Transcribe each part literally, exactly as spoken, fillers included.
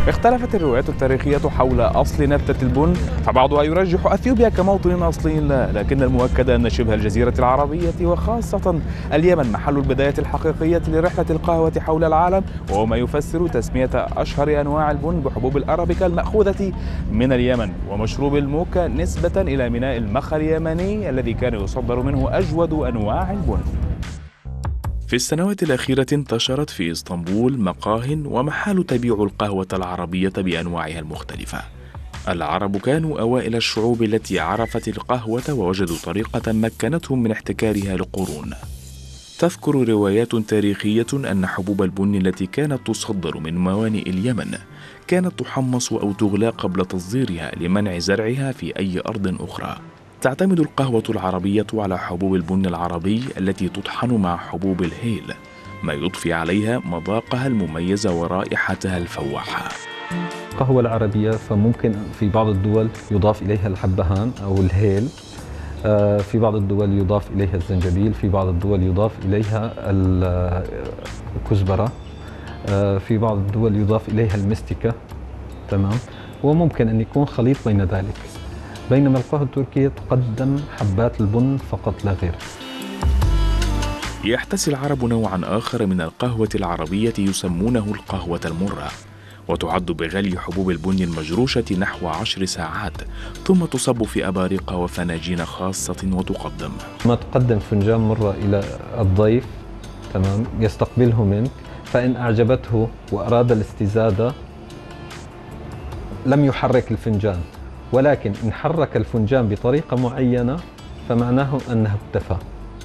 اختلفت الروايات التاريخية حول أصل نبتة البن، فبعضها يرجح أثيوبيا كموطن أصلي لا، لكن المؤكد أن شبه الجزيرة العربية وخاصة اليمن محل البداية الحقيقية لرحلة القهوة حول العالم، وهو ما يفسر تسمية أشهر أنواع البن بحبوب الأرابيكا المأخوذة من اليمن، ومشروب الموكا نسبة إلى ميناء المخا اليمني الذي كان يصدر منه أجود أنواع البن. في السنوات الأخيرة انتشرت في إسطنبول مقاه ومحال تبيع القهوة العربية بأنواعها المختلفة. العرب كانوا أوائل الشعوب التي عرفت القهوة ووجدوا طريقة مكنتهم من احتكارها لقرون. تذكر روايات تاريخية أن حبوب البن التي كانت تصدر من موانئ اليمن كانت تحمص أو تغلى قبل تصديرها لمنع زرعها في أي أرض أخرى. تعتمد القهوة العربية على حبوب البن العربي التي تطحن مع حبوب الهيل، ما يضفي عليها مذاقها المميز ورائحتها الفواحة. القهوة العربية فممكن في بعض الدول يضاف إليها الحبهان أو الهيل، في بعض الدول يضاف إليها الزنجبيل، في بعض الدول يضاف إليها الكزبرة، في بعض الدول يضاف إليها المستكة، تمام، وممكن أن يكون خليط بين ذلك. بينما القهوة التركية تقدم حبات البن فقط لا غير. يحتسي العرب نوعا آخر من القهوة العربية يسمونه القهوة المرة، وتعد بغلي حبوب البن المجروشة نحو عشر ساعات، ثم تصب في أباريق وفناجين خاصة وتقدم. ما تقدم فنجان مرة إلى الضيف، تمام، يستقبله منك، فإن أعجبته وأراد الاستزادة لم يحرك الفنجان، ولكن إن حرك الفنجان بطريقة معينة فمعناه أنه اكتفى.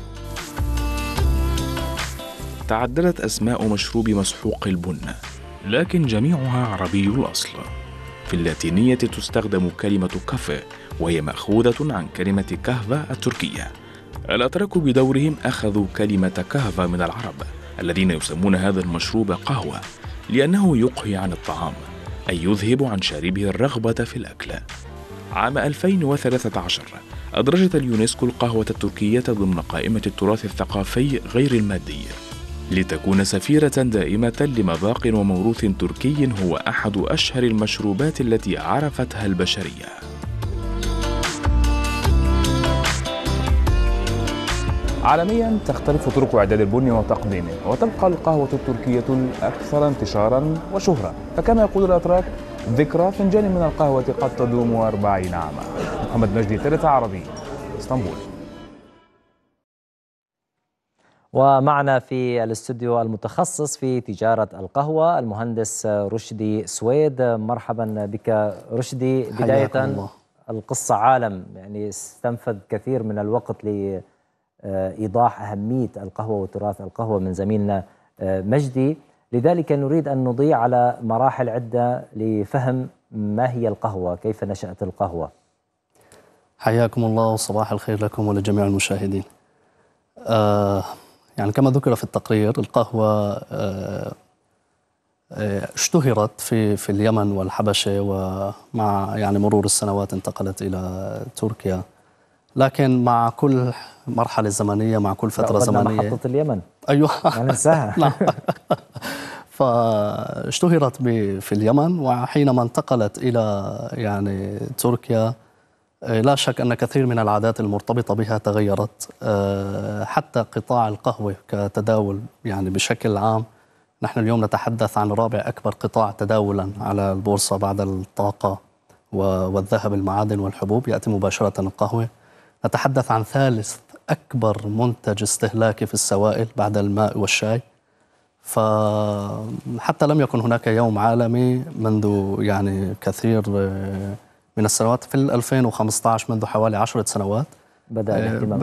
تعددت أسماء مشروب مسحوق البن، لكن جميعها عربي الأصل. في اللاتينية تستخدم كلمة كافيه، وهي مأخوذة عن كلمة كهفة التركية. الأتراك بدورهم أخذوا كلمة كهفة من العرب الذين يسمون هذا المشروب قهوة، لأنه يقهي عن الطعام، أي يذهب عن شاربه الرغبة في الأكل. عام ألفين وثلاثة عشر أدرجت اليونسكو القهوة التركية ضمن قائمة التراث الثقافي غير المادي، لتكون سفيرة دائمة لمذاق وموروث تركي هو أحد أشهر المشروبات التي عرفتها البشرية. عالميا تختلف طرق إعداد البن وتقديمه، وتبقى القهوة التركية الأكثر انتشارا وشهرة، فكما يقول الأتراك: ذكرى فنجان من القهوة قد تدوم أربعين عاما. محمد مجدي، ثالث عربي، اسطنبول. ومعنا في الاستوديو المتخصص في تجارة القهوة المهندس رشدي سويد. مرحبا بك رشدي. بداية القصة عالم يعني استنفذ كثير من الوقت لإيضاح أهمية القهوة وتراث القهوة من زميلنا مجدي، لذلك نريد أن نضيع على مراحل عدة لفهم ما هي القهوة، كيف نشأت القهوة. حياكم الله وصباح الخير لكم ولجميع المشاهدين. آه يعني كما ذكر في التقرير، القهوة آه اشتهرت في في اليمن والحبشة، ومع يعني مرور السنوات انتقلت إلى تركيا، لكن مع كل مرحلة زمنية، مع كل فترة زمنية محطة اليمن. أيوه ما ننساها. نعم. فاشتهرت في اليمن، وحينما انتقلت إلى يعني تركيا لا شك أن كثير من العادات المرتبطة بها تغيرت، حتى قطاع القهوة كتداول يعني بشكل عام. نحن اليوم نتحدث عن رابع أكبر قطاع تداولا على البورصة بعد الطاقة والذهب، المعادن والحبوب، يأتي مباشرة القهوة. نتحدث عن ثالث أكبر منتج استهلاكي في السوائل بعد الماء والشاي. فحتى لم يكن هناك يوم عالمي منذ يعني كثير من السنوات. في ألفين وخمسة عشر منذ حوالي عشرة سنوات بدأ الاهتمام